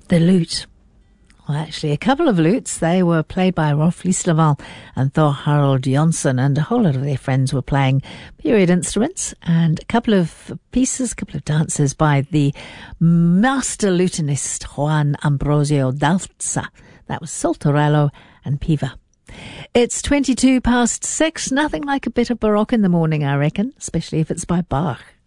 The lute. Well, actually, a couple of lutes. They were played by Rolf Liesleval and Thor Harald Jonsson, and a whole lot of their friends were playing period instruments, and a couple of pieces, a couple of dances by the master lutenist Juan Ambrosio Dalza. That was Saltarello and Piva. It's 6:22. Nothing like a bit of Baroque in the morning, I reckon, especially if it's by Bach.